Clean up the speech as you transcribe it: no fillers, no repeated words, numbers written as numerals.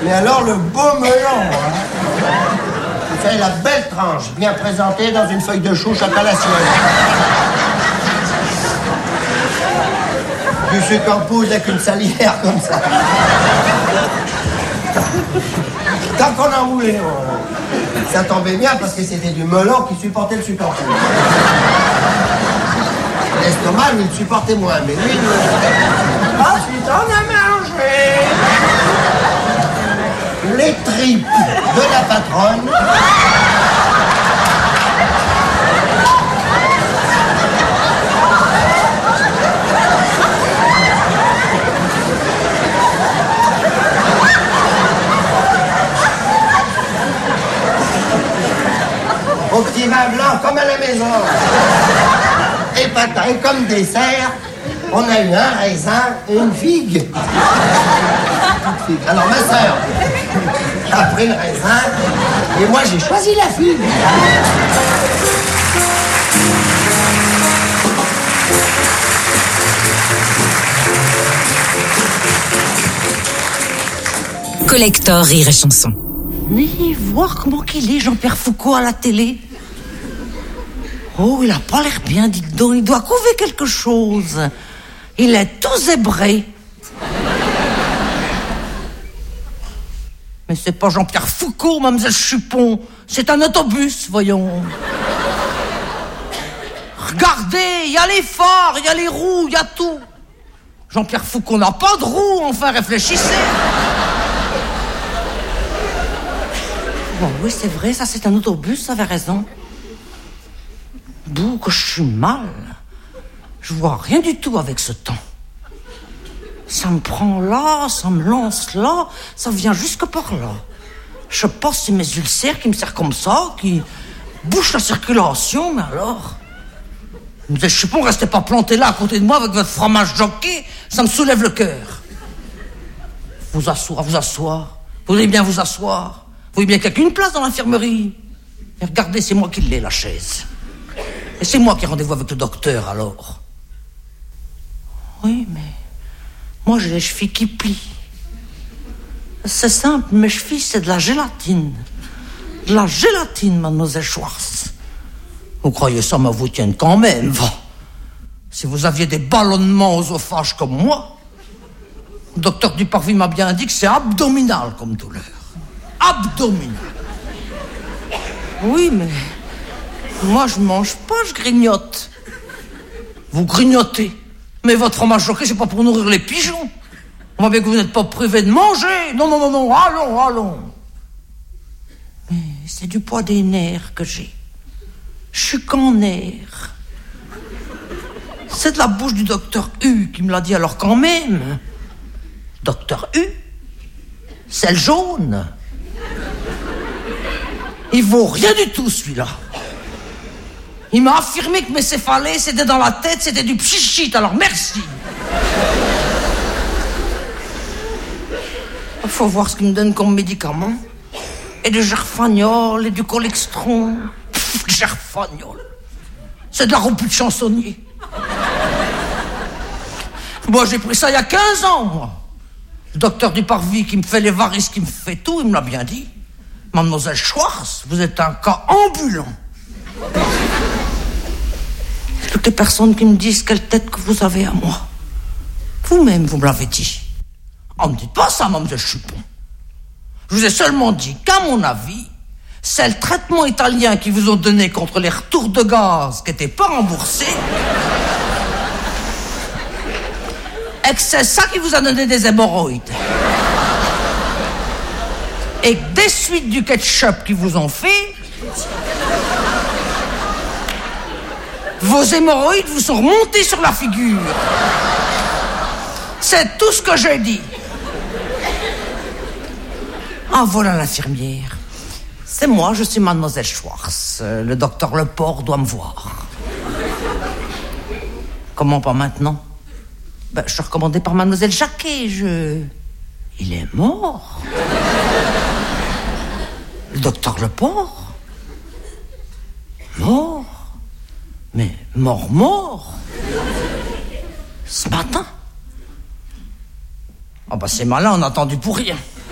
Mais alors, le beau melon, hein. Il fait la belle tranche, bien présentée dans une feuille de chou chocolatienne. Du sucre en poudre avec une salière comme ça. Tant qu'on en voulait, ça tombait bien parce que c'était du melon qui supportait le sucre en poudre. L'estomac, lui, il supportait moins, mais lui... Ensuite, on a mangé les tripes de la patronne. Au petit vin blanc, comme à la maison. Et patin, comme dessert, on a eu un raisin et une figue. Alors ma sœur a pris le raisin et moi j'ai choisi la figue. Collector Rire et Chanson. Venez voir comment qu'il est, Jean-Pierre Foucault, à la télé. Oh, il a pas l'air bien, dites donc. Il doit couver quelque chose. Il est tout zébré. Mais c'est pas Jean-Pierre Foucault, mademoiselle Chupon. C'est un autobus, voyons. Regardez, il y a les phares, il y a les roues, il y a tout. Jean-Pierre Foucault n'a pas de roues, enfin, réfléchissez. Bon, oui, c'est vrai, ça c'est un autobus, ça avait raison. Bouh, que je suis mal. Je vois rien du tout avec ce temps. Ça me prend là, ça me lance là, ça vient jusque par là. Je passe sur mes ulcères qui me serrent comme ça, qui bouchent la circulation, mais alors... Je sais pas, restez pas planté là à côté de moi avec votre fromage jockey, ça me soulève le cœur. Vous asseoir. Vous voulez bien vous asseoir. Vous voulez bien qu'il y ait qu'une place dans l'infirmerie. Et regardez, c'est moi qui l'ai, la chaise. Et c'est moi qui ai rendez-vous avec le docteur, alors. Oui, mais... moi, j'ai les chevilles qui plient. C'est simple, mes chevilles, c'est de la gélatine. De la gélatine, mademoiselle Schwartz. Vous croyez ça, mais vous tienne quand même, va. Si vous aviez des ballonnements œsophages comme moi, le docteur Duparvis m'a bien dit que c'est abdominal comme douleur. Abdominal. Oui, mais... moi, je mange pas, je grignote. Vous grignotez. Mais votre fromage jockey, c'est pas pour nourrir les pigeons. On voit bien que vous n'êtes pas privé de manger. Non, allons. Mais c'est du poids des nerfs que j'ai. Je suis qu'en nerfs. C'est de la bouche du docteur U qui me l'a dit, alors quand même. Docteur U, c'est le jaune. Il vaut rien du tout, celui-là. Il m'a affirmé que mes céphalées, c'était dans la tête, c'était du pchichit, alors merci. Il faut voir ce qu'il me donne comme médicament. Et du gerfagnol, et du colextron. Gerfagnol. C'est de la roupie de chansonnier. Moi, j'ai pris ça il y a 15 ans, moi. Le docteur Duparvis qui me fait les varices, qui me fait tout, il me l'a bien dit. Mademoiselle Schwartz, vous êtes un cas ambulant. Toutes les personnes qui me disent quelle tête que vous avez à moi. Vous-même, vous me l'avez dit. Oh, ne dites pas ça, mademoiselle Chupon. Je vous ai seulement dit qu'à mon avis, c'est le traitement italien qu'ils vous ont donné contre les retours de gaz qui n'étaient pas remboursés. Et que c'est ça qui vous a donné des hémorroïdes. Et que des suites du ketchup qu'ils vous ont fait, vos hémorroïdes vous sont remontés sur la figure. C'est tout ce que j'ai dit. Ah, voilà l'infirmière. C'est moi, je suis mademoiselle Schwartz. Le docteur Leport doit me voir. Comment pas maintenant? Ben, je suis recommandé par mademoiselle Jacquet, Il est mort. Le docteur Leport? Mort? Mais mort? Ce matin? Ah bah c'est malin, on a attendu pour rien.